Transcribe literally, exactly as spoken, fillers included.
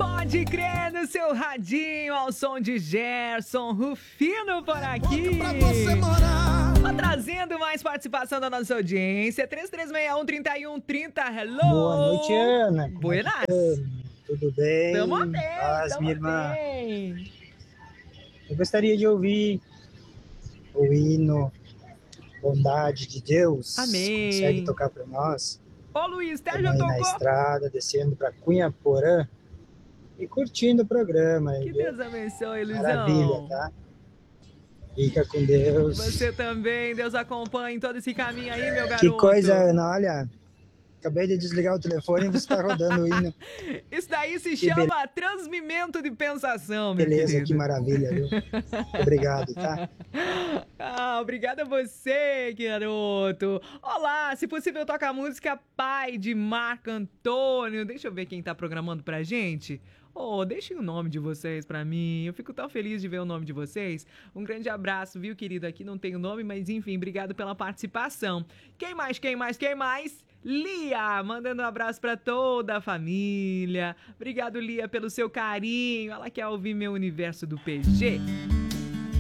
Pode crer no seu radinho, ao som de Gerson Rufino por aqui. Tô trazendo mais participação da nossa audiência. três três seis um, três um três zero. Hello. Boa noite, Ana. Buenas. Tudo bem? Tamo bem, Paz, tamo minha irmã. bem. Eu gostaria de ouvir o hino Bondade de Deus. Amém. Consegue tocar para nós? Ô, Luiz, até Estamos já aí tocou? na estrada, descendo para Cunhaporã e curtindo o programa. Que viu? Deus abençoe, Luizão. Maravilha, tá? Fica com Deus. Você também, Deus acompanhe todo esse caminho aí, meu garoto. Que coisa, Ana, olha, acabei de desligar o telefone e você está rodando o hino. Isso daí se Que chama transmimento de pensação, meu Beleza, querido. que maravilha, viu? Obrigado, tá? Ah, obrigada a você, garoto. Olá, se possível, toca a música Pai, de Marco Antônio. Deixa eu ver quem tá programando pra gente. Oh, deixem o nome de vocês pra mim. Eu fico tão feliz de ver o nome de vocês. Um grande abraço, viu, querido? Aqui não tem o nome, mas enfim, obrigado pela participação. Quem mais, quem mais, quem mais? Lia, mandando um abraço pra toda a família. Obrigado, Lia, pelo seu carinho. Ela quer ouvir Meu Universo do P G.